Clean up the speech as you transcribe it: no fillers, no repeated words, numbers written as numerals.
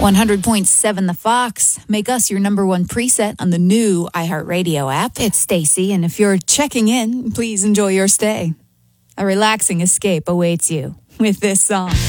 100.7 The Fox. Make us your number one preset on the new iHeartRadio app. It's Stacy, and if you're checking in, please enjoy your stay. A relaxing escape awaits you with this song.